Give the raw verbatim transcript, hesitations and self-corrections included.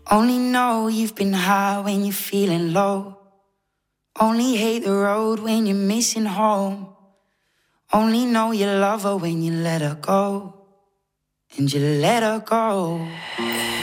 Only know you've been high when you're feeling low. Only hate the road when you're missing home. Only know you love her when you let her go. And you let her go.